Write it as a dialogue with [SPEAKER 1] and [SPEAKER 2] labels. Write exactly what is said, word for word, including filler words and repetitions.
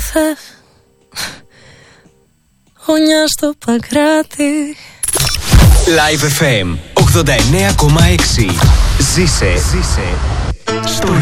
[SPEAKER 1] καφέ, γωνιά στο Παγκράτη.
[SPEAKER 2] Live εφ εμ ογδόντα εννέα κόμμα έξι. Ζήσε, ζήσε στο